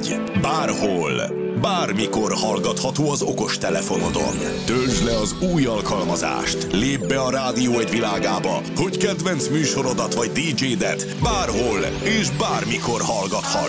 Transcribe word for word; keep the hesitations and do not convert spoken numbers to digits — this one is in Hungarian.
egy. Bárhol, bármikor hallgatható az okostelefonodon. Töltsd le az új alkalmazást, lépj be a Rádió egy világába, hogy kedvenc műsorodat vagy dé dzsédet bárhol és bármikor hallgathass.